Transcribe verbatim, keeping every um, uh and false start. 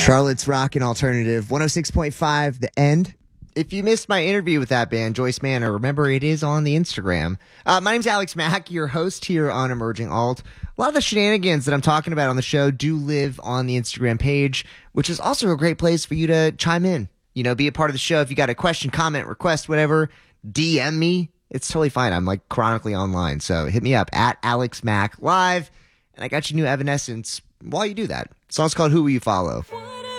Charlotte's Rock and Alternative, one oh six point five, The End. If you missed my interview with that band, Joyce Manor, remember it is on the Instagram. Uh, my name's Alex Mack, your host here on Emerging Alt. A lot of the shenanigans that I'm talking about on the show do live on the Instagram page, which is also a great place for you to chime in. You know, be a part of the show. If you got a question, comment, request, whatever, D M me. It's totally fine. I'm like chronically online. So hit me up at Alex Mack Live. And I got your new Evanescence while you do that. The song's called Who Will You Follow?